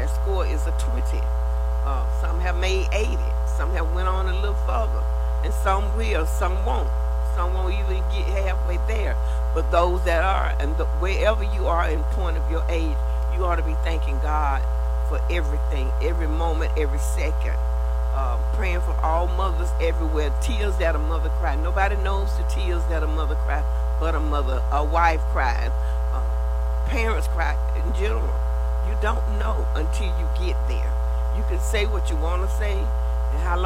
Their score is a 20. Some have made 80. Some have went on a little further, and some will, some won't. Some won't even get halfway there. But those that are, and wherever you are in point of your age, you ought to be thanking God for everything, every moment, every second. Praying for all mothers everywhere. Tears that a mother cries. Nobody knows the tears that a mother cries, but a wife cries. Parents cry in general. You don't know until you get there. You can say what you want to say and how long